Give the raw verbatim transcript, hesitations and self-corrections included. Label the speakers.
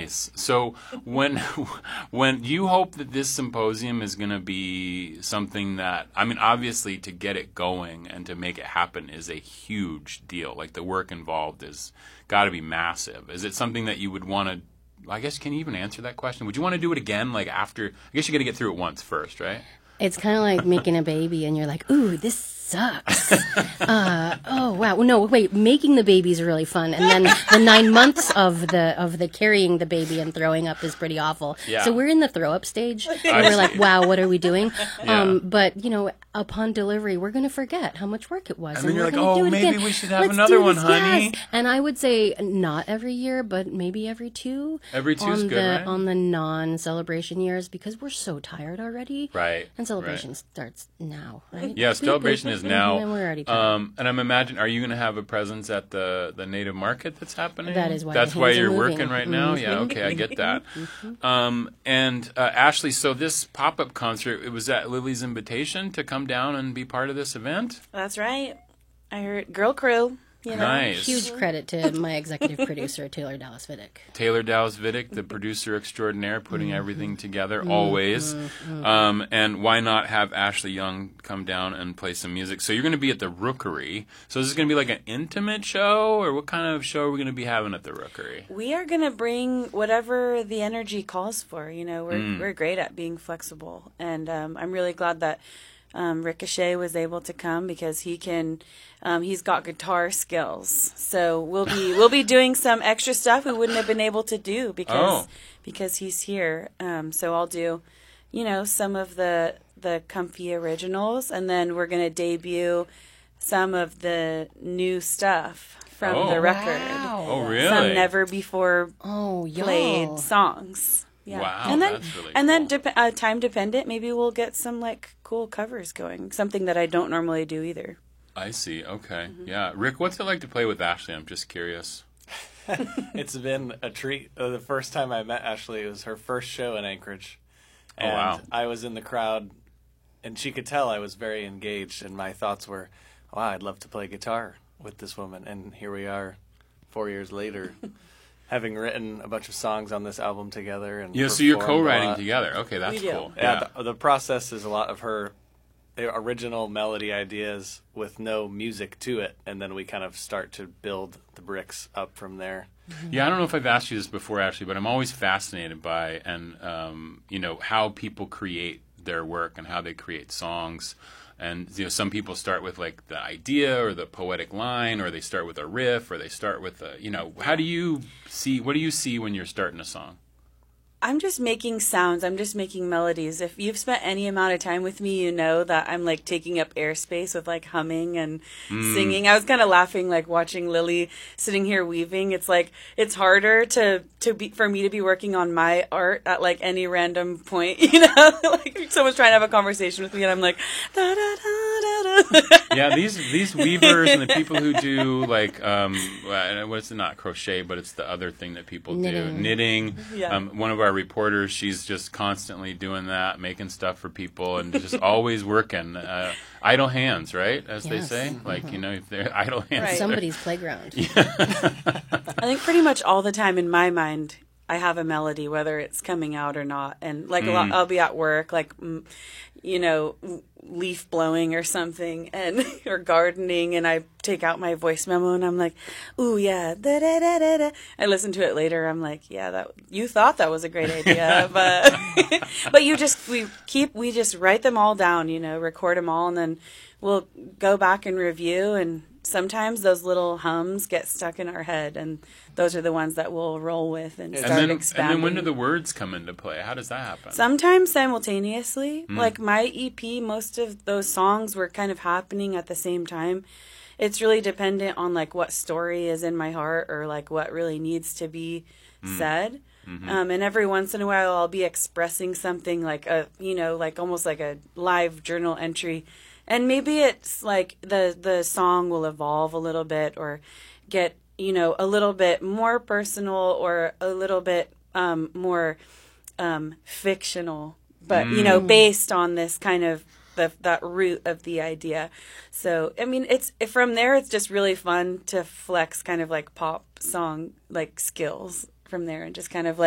Speaker 1: Nice. So when when you hope that this symposium is going to be something that, I mean, obviously to get it going and to make it happen is a huge deal. Like the work involved is got to be massive. Is it something that you would want to, I guess, can you even answer that question? Would you want to do it again, like after, I guess you got to get through it once first, right?
Speaker 2: It's kind of like making a baby and you're like, ooh, this sucks. uh, oh, wow. No, wait, making the baby is really fun. And then the nine months of the of the carrying the baby and throwing up is pretty awful.
Speaker 1: Yeah.
Speaker 2: So we're in the throw up stage and we're like, wow, what are we doing?
Speaker 1: Yeah.
Speaker 2: Um, but, you know, upon delivery, we're going to forget how much work it was.
Speaker 1: And then you're
Speaker 2: we're
Speaker 1: like,
Speaker 2: gonna
Speaker 1: oh,
Speaker 2: do it
Speaker 1: maybe
Speaker 2: again.
Speaker 1: we should have
Speaker 2: Let's
Speaker 1: another
Speaker 2: do
Speaker 1: one,
Speaker 2: this,
Speaker 1: honey.
Speaker 2: yes. And I would say not every year, but maybe every two.
Speaker 1: Every two's
Speaker 2: on
Speaker 1: good,
Speaker 2: the,
Speaker 1: right?
Speaker 2: On the non-celebration years because we're so tired already.
Speaker 1: Right.
Speaker 2: And celebration
Speaker 1: right.
Speaker 2: starts now, right?
Speaker 1: Yeah, celebration is now.
Speaker 2: And we're already tired.
Speaker 1: Um, and I'm imagining, are you going to have a presence at the, the native market that's happening?
Speaker 2: That is why
Speaker 1: That's
Speaker 2: the
Speaker 1: why
Speaker 2: hands are
Speaker 1: you're
Speaker 2: moving.
Speaker 1: working right now?
Speaker 2: Mhm.
Speaker 1: Yeah, okay, I get that. Um, and uh, Ashley, so this pop-up concert, it was at Lily's invitation to come down and be part of this event?
Speaker 3: That's right. I heard Girl Crew. You know?
Speaker 1: Nice.
Speaker 2: Huge credit to my executive producer, Taylor Dallas Vidic.
Speaker 1: Taylor Dallas Vidic, the producer extraordinaire, putting everything together, always. Um, and why not have Ashley Young come down and play some music? So you're going to be at the Rookery. So is this going to be like an intimate show, or what kind of show are we going to be having at the Rookery?
Speaker 3: We are going to bring whatever the energy calls for. You know, we're
Speaker 1: Mm.
Speaker 3: we're great at being flexible, and um, I'm really glad that um, Ricochet was able to come because he can. Um, he's got guitar skills, so we'll be we'll be doing some extra stuff we wouldn't have been able to do because
Speaker 1: Oh.
Speaker 3: because he's here. Um, so I'll do, you know, some of the the comfy originals, and then we're gonna debut some of the new stuff from
Speaker 1: Oh.
Speaker 3: the record.
Speaker 1: Oh, really?
Speaker 3: Some never before
Speaker 2: Oh, y'all.
Speaker 3: played songs. Yeah.
Speaker 1: Wow,
Speaker 3: and then,
Speaker 1: that's really
Speaker 3: and then
Speaker 1: cool.
Speaker 3: dep- uh, time dependent, maybe we'll get some like cool covers going. Something that I don't normally do either.
Speaker 1: I see. Okay. Yeah. Rick, what's it like to play with Ashley? I'm just curious.
Speaker 4: It's been a treat. Uh, the first time I met Ashley, it was her first show in Anchorage.
Speaker 1: Oh,
Speaker 4: And
Speaker 1: wow.
Speaker 4: I was in the crowd, and she could tell I was very engaged, and my thoughts were, wow, I'd love to play guitar with this woman. And here we are, four years later, having written a bunch of songs on this album together. And
Speaker 1: Yeah, so you're
Speaker 4: performed a
Speaker 1: co-writing
Speaker 4: lot.
Speaker 1: together. Okay, that's
Speaker 3: We do.
Speaker 1: cool.
Speaker 4: Yeah, the, the process is a lot of her original melody ideas with no music to it, and then we kind of start to build the bricks up from there.
Speaker 1: Yeah, I don't know if I've asked you this before, Ashley, but I'm always fascinated by and um, you know how people create their work and how they create songs. And you know, some people start with like the idea or the poetic line, or they start with a riff, or they start with a you know. How do you see? What do you see when you're starting a song?
Speaker 3: I'm just making sounds. I'm just making melodies. If you've spent any amount of time with me, you know that I'm like taking up airspace with like humming and
Speaker 1: Mm.
Speaker 3: singing. I was kind of laughing, like watching Lily sitting here weaving. It's like it's harder to to be for me to be working on my art at like any random point. You know, like someone's trying to have a conversation with me, and I'm like, da da da da da.
Speaker 1: Yeah, these these weavers and the people who do like um, uh, what's it not crochet, but it's the other thing that people do
Speaker 2: Knitting.
Speaker 1: knitting.
Speaker 3: Yeah.
Speaker 1: Um, one of our reporters, she's just constantly doing that, making stuff for people, and just always working. Uh, idle hands, right? As they
Speaker 2: Yes.
Speaker 1: say, like you know, if they're idle hands,
Speaker 3: Right.
Speaker 1: they're-
Speaker 2: Somebody's playground.
Speaker 3: I think pretty much all the time in my mind, I have a melody, whether it's coming out or not. And like a lot, I'll be at work, like, mm, you know, leaf blowing or something, and or gardening, and I take out my voice memo, and I'm like, "Ooh, yeah." Da, da, da, da, da. I listen to it later. I'm like, "Yeah, that you thought that was a great idea, but but you just we keep we just write them all down, you know, record them all, and then we'll go back and review and." Sometimes those little hums get stuck in our head, and those are the ones that we'll roll with and
Speaker 1: And
Speaker 3: start
Speaker 1: then, and
Speaker 3: expanding.
Speaker 1: then when do the words come into play? How does that happen?
Speaker 3: Sometimes simultaneously. Like my E P, most of those songs were kind of happening at the same time. It's really dependent on like what story is in my heart or like what really needs to be said. Um, and every once in a while, I'll be expressing something like a, you know, like almost like a live journal entry. And maybe it's like the, the song will evolve a little bit or get, you know, a little bit more personal or a little bit um, more um, fictional, but, you know, based on this kind of the, that root of the idea. So, I mean, it's from there, it's just really fun to flex kind of like pop song, like skills from there and just kind of like,